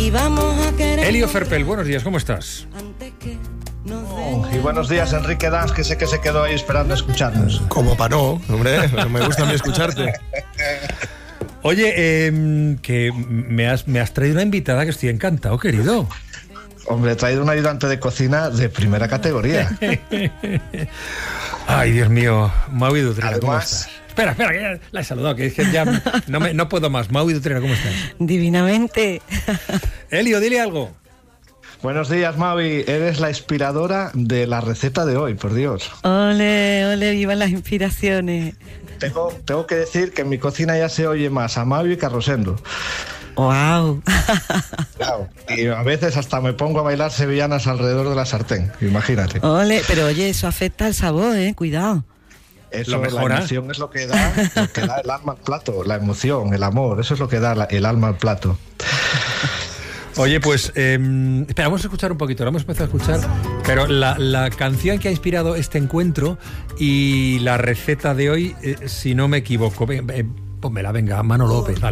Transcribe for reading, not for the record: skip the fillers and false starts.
y vamos a querer. Elio Ferpel, buenos días, ¿cómo estás? Y buenos días, Enrique Dans, que sé que se quedó ahí esperando a escucharnos. Como para no, hombre, me gusta a mí escucharte. Oye, que me has traído una invitada que estoy encantado, querido. Hombre, he traído un ayudante de cocina de primera categoría. Ay, Dios mío, Maui Dutrera, ¿cómo Además... estás? Espera, que ya la he saludado, que es que ya no puedo más. Maui Dutrera, ¿cómo estás? Divinamente. Elio, dile algo. Buenos días, Maui. Eres la inspiradora de la receta de hoy, por Dios. Ole, ole, vivan las inspiraciones. Tengo que decir que en mi cocina ya se oye más a Maui que a Rosendo. ¡Wow! Claro, y a veces hasta me pongo a bailar sevillanas alrededor de la sartén, imagínate. Ole, pero oye, eso afecta al sabor, cuidado. Eso, ¿Lo mejora? la emoción es lo que da el alma al plato, la emoción, el amor, eso es lo que da el alma al plato. Oye, pues, espera, vamos a escuchar un poquito, lo hemos empezado a escuchar, pero la canción que ha inspirado este encuentro y la receta de hoy, si no me equivoco, pónmela, venga, Mano López, vale.